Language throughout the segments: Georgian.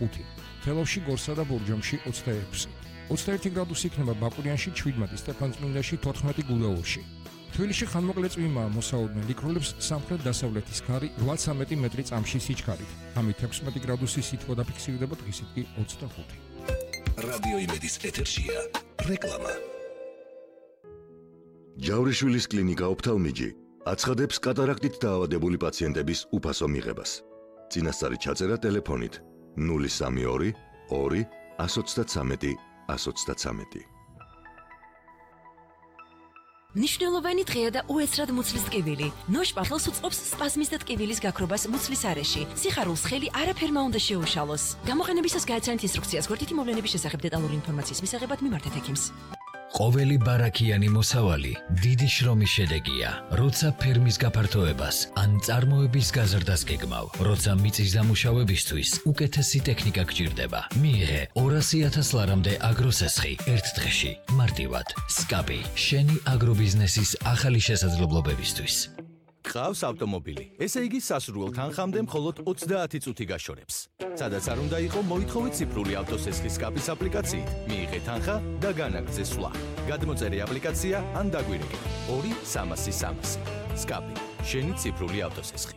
25, თელავში, გორსა და ბურჯომში 26. 21 გრადუსი იქნება ბაკურიანში, 17, სტეფანწმინდაში, 14 გუდაურში. თბილისში ხანმოკლე წვიმაა, მოსაოდნელ იქროლებს სამხრეთ-დასავლეთის ქარი 8-13 მეტრი წამში სიჩქარით. ამით 16 გრადუსი სითბო დაფიქსირდება, დღისით კი 25. რადიო იმედის ეთერშია რეკლამა. ჯავრიშვილის კლინიკა ოფთალმიჯი აცხადებს კატარაქტით დაავადებული პაციენტების უფასო მიღებას. წინასწარი ჩაწერა ტელეფონით 032 2 133 133. ნიშნულოვანი დღეა და უეცრად მუცლის ტკივილი. ნოშპახელს უწყობს სპაზმის და ტკივილის გაქრობას მუცლის არეში. სიხარულს ხელი არაფერმა უნდა შეუშალოს. გამოყენებისას გააცანით ინსტრუქციას გვერდითი მოვლენების შესახებ დეტალური ინფორმაციის მისაღებად მიმართეთ ექიმს. ყოველი ბარაქიანი მოსავალი დიდი შრომის შედეგია, როცა ფერმის გაფართოებას ან წარმოების გაზრდას გეგმავ, როცა მიწის დამუშავებისთვის უკეთესი ტექნიკა გჭირდება. მიიღე 200,000 ლარამდე აგროსესხი ერთ დღეში, მარტივად. სკაპი, შენი აგრობიზნესის ახალი შესაძლებლობებისთვის. გყავს ავტომობილი, ესე იგი სასურველ თანხამდე მხოლოდ 30 წუთი გაშორებს. სადაც არ უნდა იყო, მოითხოვე ციფრული ავტოსესხის სკაპის აპლიკაციით, მიიღე თანხა და განაგრძე სვლა. გადმოწერე აპლიკაცია ან დაგვირეკე 2-300-300. სკაპი, შენი ციფრული ავტოსესხი.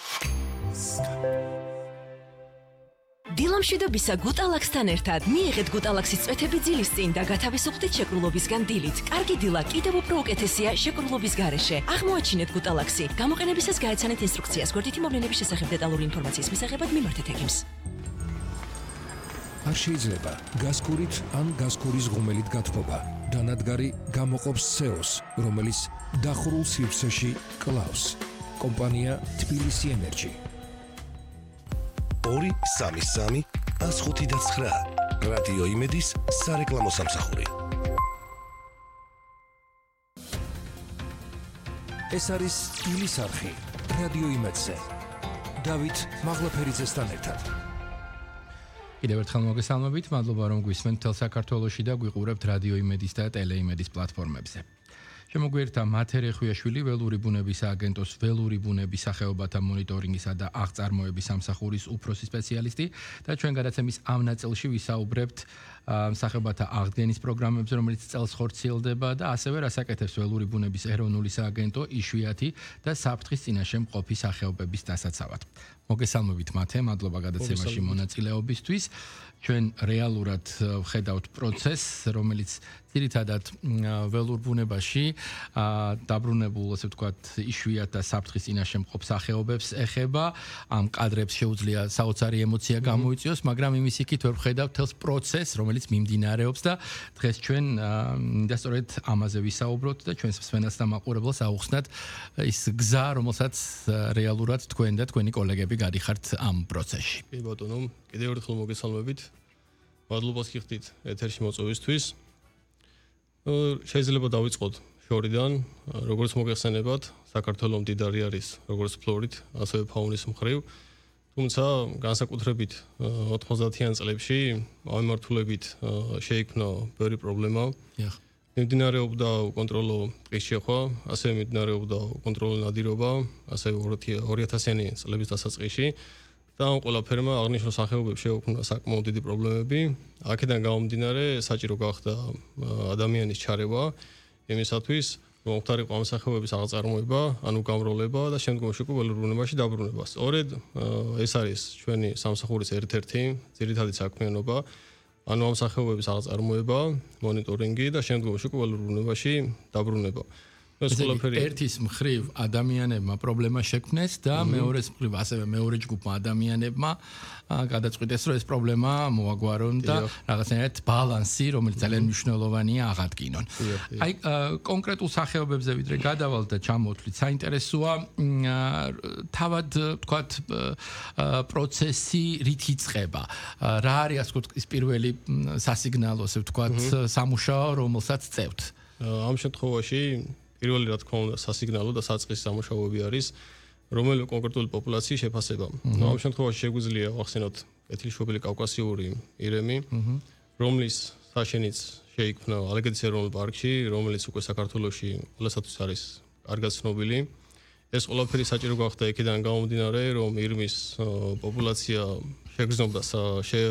დილამშვიდობისა გუტალაქსთან ერთად მიიღეთ გუტალაქსის წვეთები ძილის წინ და გათავისუფლდით შეკრულობისგან დილით. კარგი დილა კიდევ უფრო უკეთესია შეკრულობის გარეშე. აღმოაჩინეთ გუტალაქსი. გამოყენებისას გააცანეთ ინსტრუქციას გვერდითი მოვლენების შესახებ დეტალური ინფორმაციის მისაღებად მიმართეთ ექიმს. არ შეიძლება გასკურით ან გასკურის ღუმელით გათბობა. დანადგარი გამოყოფს CO-ს, რომელიც დახურულ სივრცეში კლავს. კომპანია თბილისი ენერჯი. 2-3-3 105-9 რადიო იმედის სარეკლამო სამსახური. ეს არის სტილის არხი რადიო იმედზე. დავით მაღლაფერიძესთან ერთად. კიდევ ერთხელ მოგესალმებით, მადლობა რომ გვისმენთ მთელ საქართველოში და გვიყურებთ რადიო იმედის და ტელეიმედის პლატფორმებზე. შემოგვიერთდა მათე რეხვიაშვილი, ველური ბუნების სააგენტოს ველური ბუნების სახეობათა მონიტორინგისა და აღწარმოების სამსახურის უფროსი სპეციალისტი და ჩვენ გადაცემის ამ ნაწილში ვისაუბრებთ სახეობათა აღდგენის პროგრამებზე, რომელიც წელს ხორციელდება და ასევე რასაკეთებს ველური ბუნების ეროვნული სააგენტო იშვიათი და საფრთხის წინაშე მყოფი სახეობების დასაცავად. მოგესალმებით მათე, მადლობა გადაცემაში მონაწილეობისთვის. ჩვენ რეალურად ვხედავთ პროცესს, რომელიც ძირითადად ველურ ბუნებაში დაბრუნებულ, ასე ვთქვათ, იშვიათ და საფრთხის წინაშე მყოფ სახეობებს ეხება. ამ კადრებს შეუძლია საოცარი ემოცია გამოიწვიოს, მაგრამ იმის იქით ვერ ვხედავთ თელს პროცესს, რომელიც მიმდინარეობს და დღეს ჩვენ და სწორედ ამაზე ვისაუბროთ და ჩვენს მსმენელს და მაყურებელს აუხსნათ ის გზა, რომელსაც რეალურად თქვენ და თქვენი კოლეგები გადიხართ ამ პროცესში. კი ბატონო, კიდევ ერთხელ მოგესალმებით. მადლობას გიხდით ეთერში მოწვევისთვის. შეიძლება დავიწყოთ შორიდან, როგორც მოგეხსენებათ, საქართველოს მდიდარი არის როგორც ფლორით, ასევე ფაუნის მხრივ. თუმცა განსაკუთრებით 90-იან წლებში ამემართულებით შეიქმნა ბევრი პრობლემა. მიმდინარეობდა უკონტროლო ტყის შეხვა, ასევე მიმდინარეობდა უკონტროლო ნადირობა, ასევე 2000-იანი წლების დასაწყისში. და ამ ყველაფერმა აღნიშნულ სახეობებს შეუქმნა საკმაოდ დიდი პრობლემები. აქედან გამომდინარე, საჭირო გახდა ადამიანის ჩარევა იმისათვის, რომ მოხდარიყო ამ სახეობების აღწარმოება, ანუ გამრავლება და შემდგომში უკვე ველურ ბუნებაში დაბრუნება. სწორედ ეს არის ჩვენი სამსახურის ერთ-ერთი ძირითადი საქმიანობა, ანუ ამ სახეობების აღწარმოება, მონიტორინგი და შემდგომში უკვე ველურ ბუნებაში დაბრუნება. ერთის მხრივ ადამიანებმა პრობლემა შექმნეს და მეორეს მხრივ ასევე მეორე ჯგუფმა ადამიანებმა გადაწყვიტეს, რომ ეს პრობლემა მოაგვარონ და რაღაცნაირად ბალანსი, რომელიც ძალიან მნიშვნელოვანია, აღადგინონ. აი კონკრეტულ სახეობებზე ვიდრე გადავალთ და ჩამოვთვლით, საინტერესოა თავად ვთქვათ პროცესი რით იწყება. რა არის ასე ვთქვათ ის პირველი სასიგნალო, ასე ვთქვათ, სამუშაო, რომელსაც წევთ. ამ შემთხვევაში პირველი რა თქმა უნდა სასიგნალო და საწყის სამუშაოები არის რომელიმე კონკრეტული პოპულაციის შეფასება. ამ შემთხვევაში შეგვიძლია ვახსენოთ კეთილშობილი კავკასიური ირემი, რომლის საშენიც შეიქმნა ალეგეთის ეროვნულ პარკში, რომელიც უკვე საქართველოში ყველასათვის არის კარგად ცნობილი. ეს ყველაფერი საჭირო გახდა იქიდან გამომდინარე, რომ ირმის პოპულაცია შეგრძნობდა